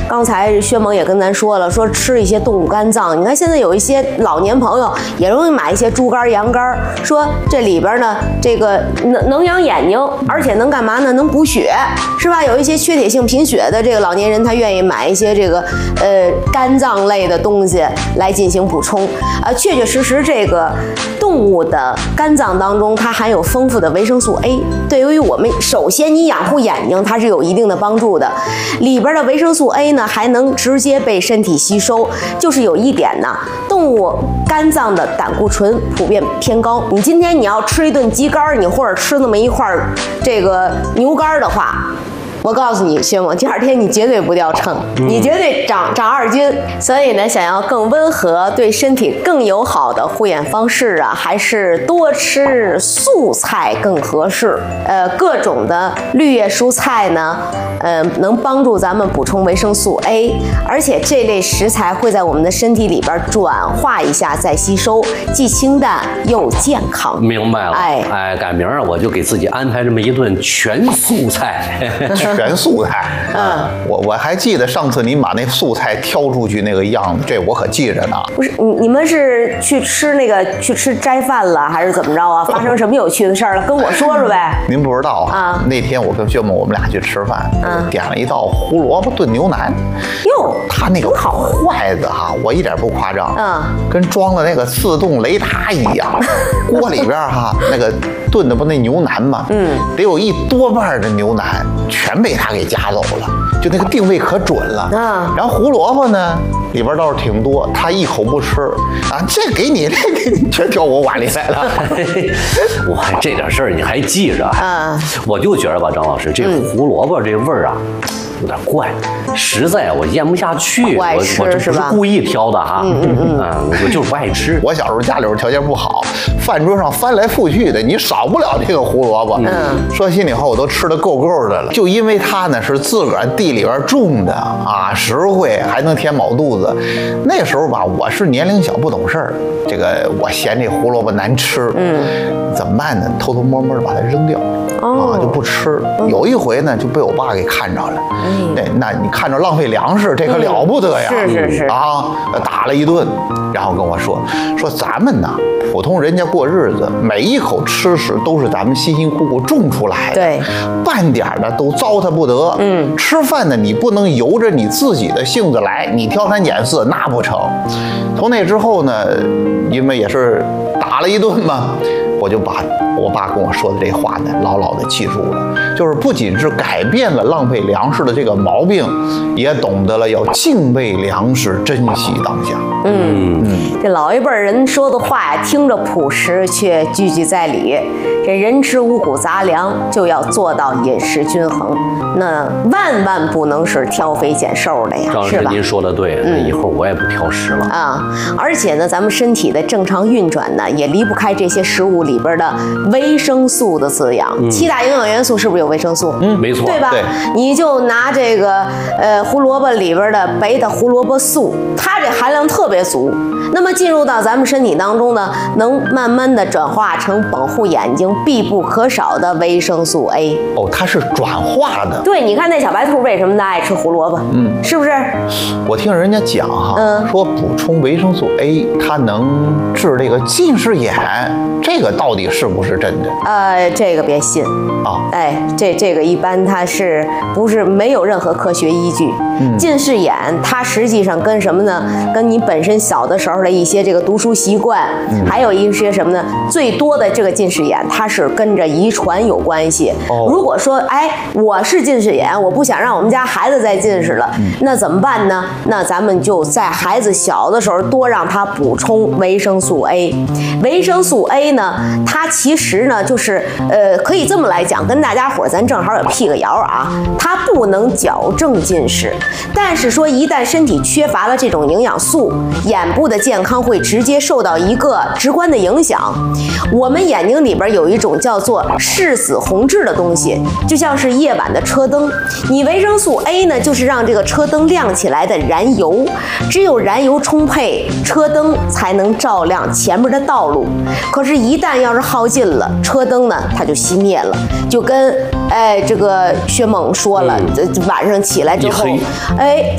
刚才薛猛也跟咱说了，说吃一些动物肝脏。你看现在有一些老年朋友也容易买一些猪肝、羊肝，说这里边呢，这个能养眼睛，而且能干嘛呢？能补血，是吧？有一些缺铁性贫血的这个老年人，他愿意买一些这个肝脏类的东西来进行补充。确确实实这个动物的肝脏当中，它含有丰富的维生素 A， 对于我们首先你养护眼睛，它是有一定的帮助的。里边的维生素 A 呢，还能直接被身体吸收。就是有一点呢，动物肝脏的胆固醇普遍偏高。你今天你要吃一顿鸡肝，你或者吃那么一块这个牛肝的话，我告诉你，薛猛，第二天你绝对不掉秤，你绝对长2斤。所以呢，想要更温和、对身体更友好的护眼方式啊，还是多吃素菜更合适。各种的绿叶蔬菜呢，能帮助咱们补充维生素 A， 而且这类食材会在我们的身体里边转化一下再吸收，既清淡又健康。 明白了，改明儿我就给自己安排这么一顿全素菜。 全素菜，我还记得上次您把那素菜挑出去那个样子，这我可记着呢。 不是你们是去吃斋饭了，还是怎么着啊？发生什么有趣的事儿了？跟我说说呗。 您不知道啊？那天我跟薛猛我们俩去吃饭，点了一道胡萝卜炖牛腩。 哟， 他那个筷子哈，我一点不夸张，跟装了那个自动雷达一样。锅里边哈那个炖的不那牛腩吗？得有1多半的牛腩全被他给夹走了，就那个定位可准了。然后胡萝卜呢，里边倒是挺多，他一口不吃啊，这给你，那给你，全挑我碗里来了。 哇，这点事儿你还记着？我就觉得吧，张老师，这胡萝卜这味儿啊，有点怪，实在我咽不下去。 不爱吃我这不是故意挑的哈，我就是不爱吃。 我小时候家里边条件不好，饭桌上翻来覆去的，你少不了这个胡萝卜。说心里话，我都吃得够的了。就因为它呢是自个儿地里边种的啊，实惠，还能填饱肚子。那时候吧，我是年龄小不懂事儿，这个我嫌这胡萝卜难吃，怎么办呢？偷偷摸摸的把它扔掉。就不吃。有一回呢，就被我爸给看着了。那你看着浪费粮食，这可了不得呀！ 是啊，打了一顿，然后跟我说咱们呢，普通人家过日子，每一口吃食都是咱们辛辛苦苦种出来的， 对， 半点的都糟蹋不得。吃饭呢，你不能由着你自己的性子来，你挑三拣四那不成。从那之后呢，因为也是打了一顿嘛。我就把我爸跟我说的这话呢，牢牢的记住了。就是不仅是改变了浪费粮食的这个毛病，也懂得了要敬畏粮食，珍惜当下。 这老一辈人说的话呀，听着朴实，却句句在理。这人吃五谷杂粮，就要做到饮食均衡，那万不能是挑肥拣瘦的呀，是吧？ 您说的对，那以后我也不挑食了啊。而且呢，咱们身体的正常运转呢，也离不开这些食物里边的维生素的滋养。7大营养元素是不是有维生素？ 没错， 对吧？ 对， 你就拿这个胡萝卜里边的贝塔胡萝卜素，它这含量特别足。那么进入到咱们身体当中呢，能慢慢的转化成保护眼睛必不可少的维生素 A。 它是转化的。 对，你看那小白兔为什么它爱吃胡萝卜？是不是？ 我听人家讲哈，说补充维生素 A， 它能治这个近视眼，这个到底是不是真的？ 这个别信啊。 这个一般它是不是没有任何科学依据？近视眼它实际上跟什么呢？跟你本身小的时候的一些这个读书习惯，还有一些什么呢？最多的这个近视眼，它是跟着遗传有关系。如果说我是近视眼，我不想让我们家孩子再近视了，那怎么办呢？那咱们就在孩子小的时候多让他补充维生素 A。维生素 A 呢，它其实呢就是可以这么来讲，跟大家伙咱正好也辟个谣啊，它不能矫正近视，但是说一旦身体缺乏了这种营养素，眼部的健康会直接受到一个直观的影响。我们眼睛里边有一种叫做视紫红质的东西，就像是夜晚的车灯。你维生素 A 呢，就是让这个车灯亮起来的燃油，只有燃油充沛，车灯才能照亮前面的道路。可是，一旦要是耗尽了，车灯呢，它就熄灭了，就跟这个薛猛说了，晚上起来之后，